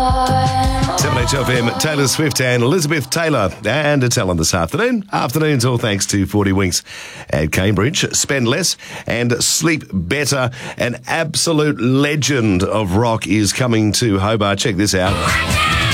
7HFM, Taylor Swift and Elizabeth Taylor. And it's Ellen this afternoon. Afternoons all thanks to 40 Winks at Cambridge. Spend less and sleep better. An absolute legend of rock is coming to Hobart. Check this out.